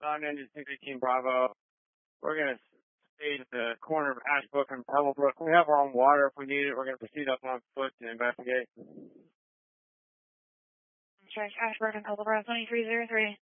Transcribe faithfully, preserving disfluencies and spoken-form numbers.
on engine six eighteen Bravo. We're going to stay at the corner of Ashbrook and Pebblebrook. We have our own water if we need it. We're going to proceed up on foot to investigate. Check Ashbrook and Pebblebrook twenty-three oh three.